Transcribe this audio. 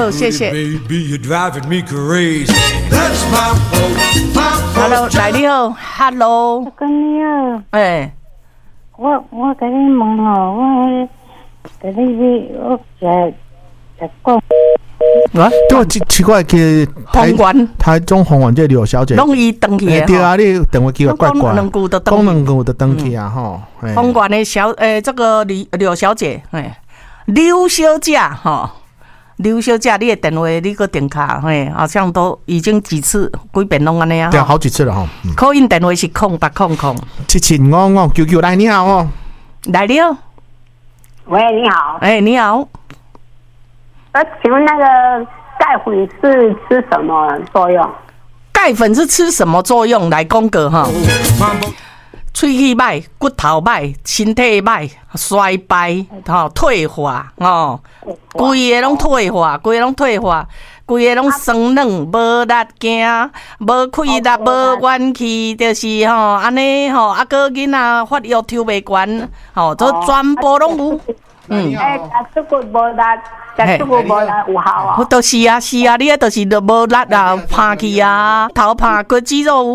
好，谢谢。Hello， 来你好 ，Hello， 跟你好，我跟你问哦，我跟你我讲。 都奇怪嘅，台中宏源这刘小姐， 拢伊登去的。 对啊，你电话机个怪怪， 讲两句就登， 讲两句就登去啊吼。 宏源的这个刘小姐，刘小姐哈，刘小姐，你的电话你个电卡好像都已经几次几遍拢安尼啊？ 对，好几次了哈。 call in电话是 0800775599，来你好哦， 来了。 喂，你好。 你好。 请问那个钙粉是吃什么作用？ 钙粉是吃什么作用？来讲个哈，喙齿歹、骨头歹、身体歹、衰败、退化规个拢退化，规个拢酸软，无力行，无气力，无元气，就是安尼啊个囡仔发育抽袂悬，都全部拢有。 这个无力。这个无力有效啊！ 就是啊，你迄就是无力啊，拍去啊，头拍骨肌肉